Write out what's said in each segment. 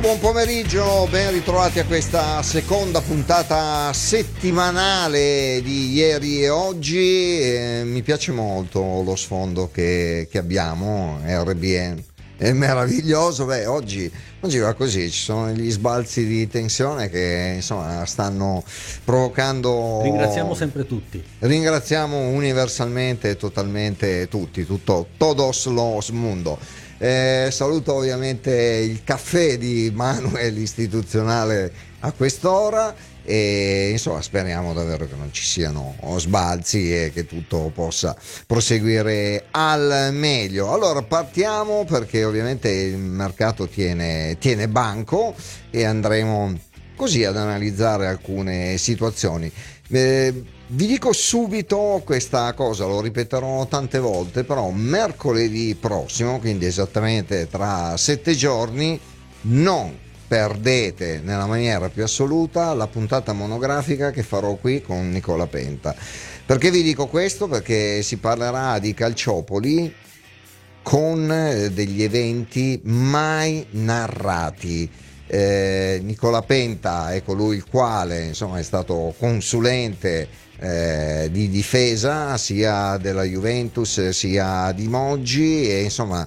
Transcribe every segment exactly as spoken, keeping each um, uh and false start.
Buon pomeriggio, ben ritrovati a questa seconda puntata settimanale di ieri e oggi. Eh, mi piace molto lo sfondo che, che abbiamo, R B N. È meraviglioso. Beh, oggi, oggi va così, ci sono gli sbalzi di tensione che insomma stanno provocando. Ringraziamo sempre tutti. Ringraziamo universalmente e totalmente tutti, tutto, todos los mundo. Eh, saluto ovviamente il caffè di Manuel istituzionale a quest'ora e insomma speriamo davvero che non ci siano sbalzi e che tutto possa proseguire al meglio. Allora partiamo, perché ovviamente il mercato tiene, tiene banco e andremo così ad analizzare alcune situazioni. Eh, vi dico subito questa cosa, lo ripeterò tante volte, però mercoledì prossimo, quindi esattamente tra sette giorni, non perdete nella maniera più assoluta la puntata monografica che farò qui con Nicola Penta. Perché vi dico questo? Perché si parlerà di calciopoli con degli eventi mai narrati. Eh, Nicola Penta è colui il quale insomma è stato consulente eh, di difesa sia della Juventus sia di Moggi e insomma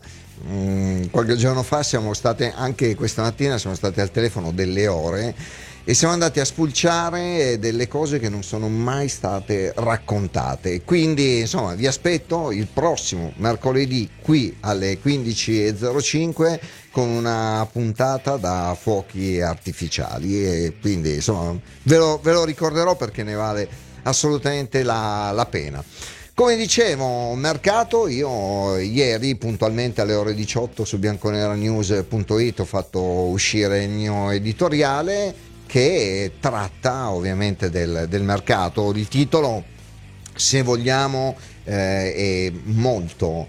mh, qualche giorno fa siamo state, anche questa mattina siamo stati al telefono delle ore e siamo andati a spulciare delle cose che non sono mai state raccontate. Quindi insomma vi aspetto il prossimo mercoledì qui alle quindici e zero cinque con una puntata da fuochi artificiali e quindi insomma ve lo, ve lo ricorderò perché ne vale assolutamente la, la pena. Come dicevo, mercato, io ieri puntualmente alle ore diciotto su bianconeranews punto it ho fatto uscire il mio editoriale che tratta ovviamente del, del mercato. Il titolo, se vogliamo, eh, è molto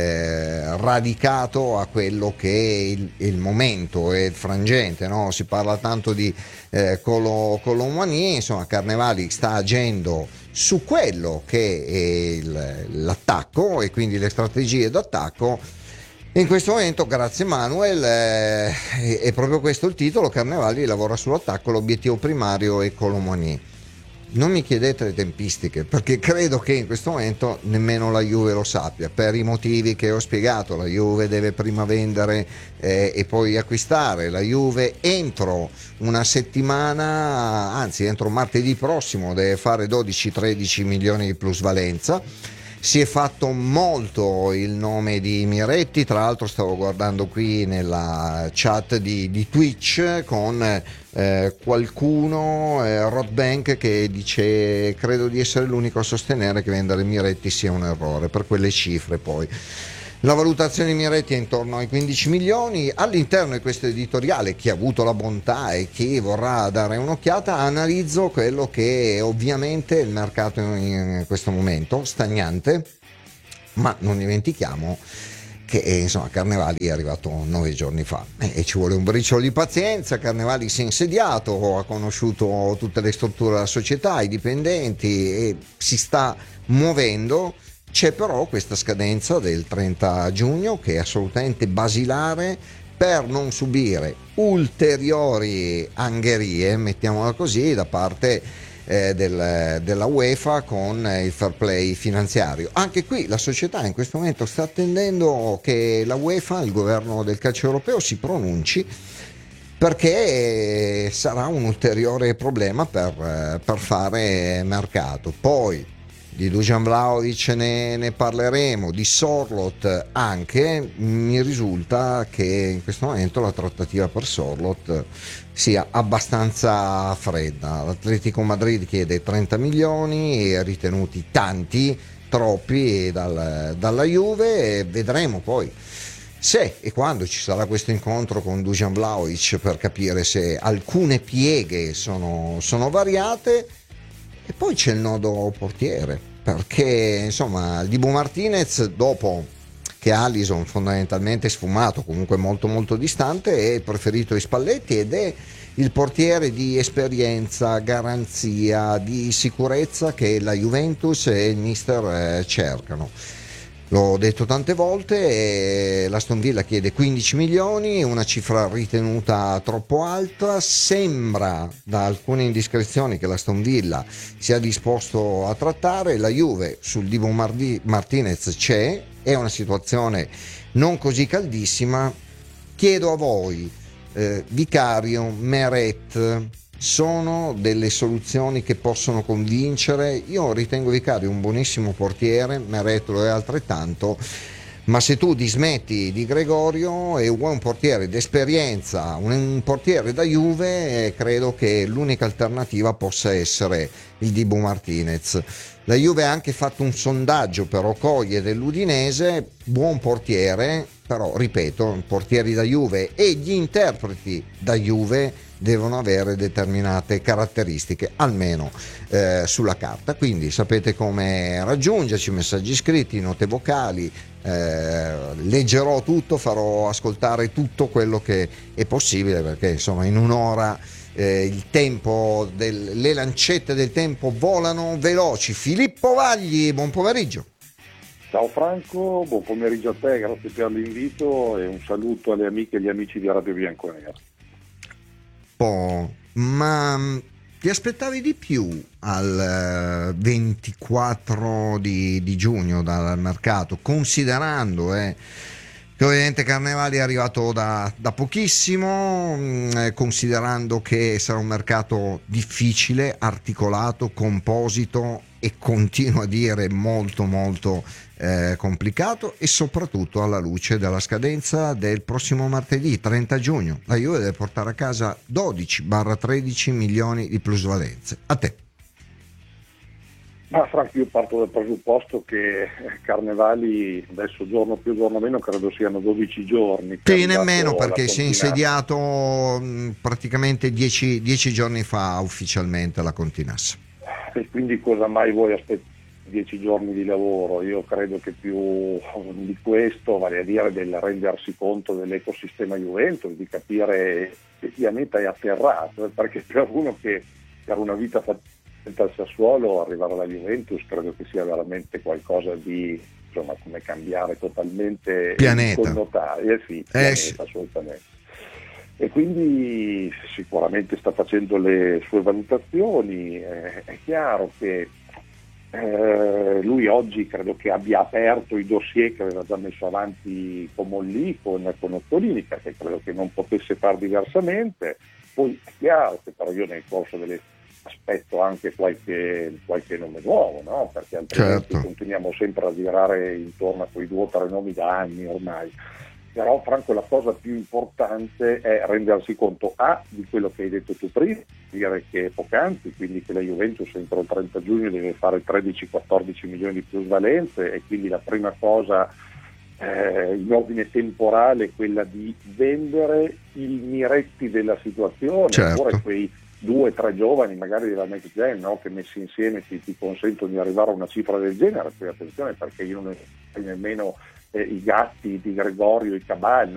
eh, radicato a quello che è il, il momento e il frangente, no? Si parla tanto di eh, Colo, Colomani, insomma Carnevali sta agendo su quello che è il, l'attacco e quindi le strategie d'attacco. In questo momento, grazie Manuel, eh, è, è proprio questo il titolo. Carnevali lavora sull'attacco, l'obiettivo primario è Colomani. Non mi chiedete le tempistiche, perché credo che in questo momento nemmeno la Juve lo sappia, per i motivi che ho spiegato. La Juve deve prima vendere eh, e poi acquistare. La Juve entro una settimana, anzi entro martedì prossimo, deve fare dodici tredici milioni di plusvalenza. Si è fatto molto il nome di Miretti, tra l'altro stavo guardando qui nella chat di, di Twitch con eh, qualcuno, eh, Rodbank, che dice: credo di essere l'unico a sostenere che vendere Miretti sia un errore, per quelle cifre poi. La valutazione di Miretti è intorno ai quindici milioni. All'interno di questo editoriale, chi ha avuto la bontà e chi vorrà dare un'occhiata, analizzo quello che è ovviamente il mercato in questo momento, stagnante, ma non dimentichiamo che insomma Carnevali è arrivato nove giorni fa e ci vuole un briciolo di pazienza. Carnevali si è insediato, ha conosciuto tutte le strutture della società, i dipendenti e si sta muovendo. C'è però questa scadenza del trenta giugno che è assolutamente basilare per non subire ulteriori angherie, mettiamola così, da parte eh, del, della UEFA con il fair play finanziario. Anche qui la società in questo momento sta attendendo che la UEFA, il governo del calcio europeo, si pronunci, perché sarà un ulteriore problema per, per fare mercato. Poi di Dusan Vlahovic ne, ne parleremo, di Sorloth anche. Mi risulta che in questo momento la trattativa per Sorloth sia abbastanza fredda. L'Atletico Madrid chiede trenta milioni, e ritenuti tanti, troppi dal, dalla Juve, e vedremo poi se e quando ci sarà questo incontro con Dusan Vlahovic per capire se alcune pieghe sono, sono variate. E poi c'è il nodo portiere, perché insomma il Dibu Martinez, dopo che Alisson fondamentalmente sfumato, comunque molto molto distante, è preferito di Spalletti ed è il portiere di esperienza, garanzia, di sicurezza che la Juventus e il mister eh, cercano. L'ho detto tante volte, eh, l'Aston Villa chiede quindici milioni, una cifra ritenuta troppo alta. Sembra da alcune indiscrezioni che l'Aston Villa sia disposto a trattare. La Juve sul Dibu Mardi- Martinez c'è, è una situazione non così caldissima. Chiedo a voi, eh, Vicario, Meret, sono delle soluzioni che possono convincere? Io ritengo Vicario un buonissimo portiere, Meret lo è altrettanto, ma se tu dismetti Di Gregorio e vuoi un portiere d'esperienza, un, un portiere da Juve, eh, credo che l'unica alternativa possa essere il Dibu Martinez. La Juve ha anche fatto un sondaggio per Okoye dell'Udinese, buon portiere, però ripeto, portieri da Juve e gli interpreti da Juve devono avere determinate caratteristiche, almeno eh, sulla carta. Quindi sapete come raggiungerci: messaggi scritti, note vocali, eh, leggerò tutto, farò ascoltare tutto quello che è possibile, perché insomma in un'ora eh, il tempo del, le lancette del tempo volano veloci. Filippo Vagli, buon pomeriggio. Ciao Franco, buon pomeriggio a te, grazie per l'invito e un saluto alle amiche e agli amici di Radio Bianconera. Oh, ma ti aspettavi di più al ventiquattro di, di giugno dal mercato, considerando eh, che ovviamente Carnevali è arrivato da, da pochissimo, mh, considerando che sarà un mercato difficile, articolato, composito e continuo a dire molto molto eh, complicato, e soprattutto alla luce della scadenza del prossimo martedì trenta giugno la Juve deve portare a casa dodici tredici milioni di plusvalenze. A te. Ma Franco, io parto dal presupposto che Carnevali adesso giorno più giorno meno credo siano dodici giorni. Sì, nemmeno, perché si è insediato mh, praticamente dieci giorni fa ufficialmente la Continassa. E quindi cosa mai vuoi aspettare dieci giorni di lavoro? Io credo che più di questo, vale a dire del rendersi conto dell'ecosistema Juventus, di capire che pianeta è atterrato, perché per uno che per una vita fatta al Sassuolo arrivare alla Juventus credo che sia veramente qualcosa di, insomma, come cambiare totalmente pianeta. il connotario, eh sì, pianeta, eh sì. Assolutamente. E quindi sicuramente sta facendo le sue valutazioni. Eh, è chiaro che eh, lui oggi credo che abbia aperto i dossier che aveva già messo avanti con Mollì, con, con Ottolini, perché credo che non potesse far diversamente. Poi è chiaro che però io nel corso delle aspetto anche qualche, qualche nome nuovo, no? Perché altrimenti certo. Continuiamo sempre a girare intorno a quei due o tre nomi da anni ormai. Però Franco, la cosa più importante è rendersi conto A di quello che hai detto tu prima, dire che poc'anzi, quindi che la Juventus entro il trenta giugno deve fare tredici quattordici milioni di plusvalenze, e quindi la prima cosa eh, in ordine temporale è quella di vendere i miretti della situazione, certo. Oppure quei due o tre giovani magari della next gen, no? Che messi insieme ti, ti consentono di arrivare a una cifra del genere. Poi attenzione, perché io non ho nemmeno eh, i gatti di Gregorio, i Cabal,